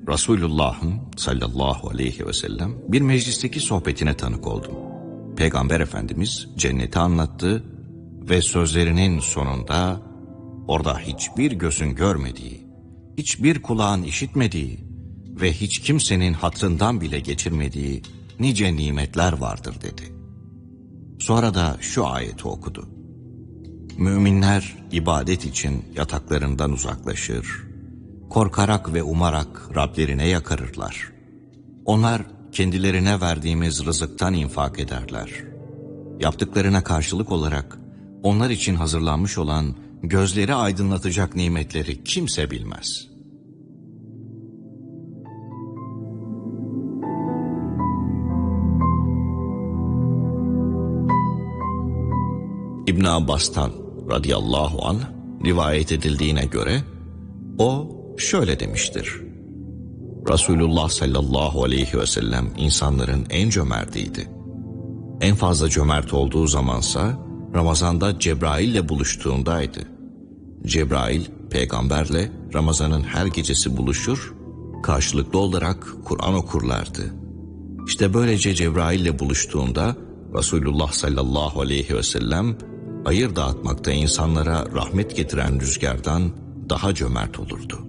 Resulullah'ın sallallahu aleyhi ve sellem bir meclisteki sohbetine tanık oldum. Peygamber Efendimiz cenneti anlattı ve sözlerinin sonunda orada hiçbir gözün görmediği, hiçbir kulağın işitmediği ve hiç kimsenin hatırından bile geçirmediği nice nimetler vardır dedi. Sonra da şu ayeti okudu. Müminler ibadet için yataklarından uzaklaşır, korkarak ve umarak Rablerine yakarırlar. Onlar kendilerine verdiğimiz rızıktan infak ederler. Yaptıklarına karşılık olarak onlar için hazırlanmış olan gözleri aydınlatacak nimetleri kimse bilmez. İbn Abbas'tan radıyallahu anh rivayet edildiğine göre o şöyle demiştir. Resulullah sallallahu aleyhi ve sellem insanların en cömertiydi. En fazla cömert olduğu zamansa Ramazan'da Cebrail ile buluştuğundaydı. Cebrail peygamberle Ramazan'ın her gecesi buluşur, karşılıklı olarak Kur'an okurlardı. İşte böylece Cebrail ile buluştuğunda Resulullah sallallahu aleyhi ve sellem hayır dağıtmakta insanlara rahmet getiren rüzgardan daha cömert olurdu.